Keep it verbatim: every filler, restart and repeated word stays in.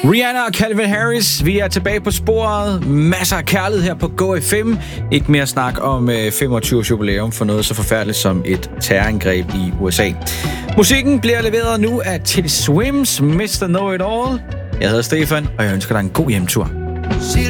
Rihanna og Calvin Harris, vi er tilbage på sporet. Masser af kærlighed her på Go F M. Ikke mere snak om femogtyve års jubilæum for noget så forfærdeligt som et terrorangreb i U S A. Musikken bliver leveret nu af Teddy Swims mister Know It All. Jeg hedder Stefan, og jeg ønsker dig en god hjemtur. She